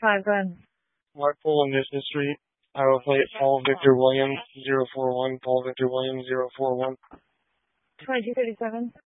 5, go ahead. Mark Pool in Mission Street. Iowa plate Paul Victor Williams 041. Paul Victor Williams 041. 2237.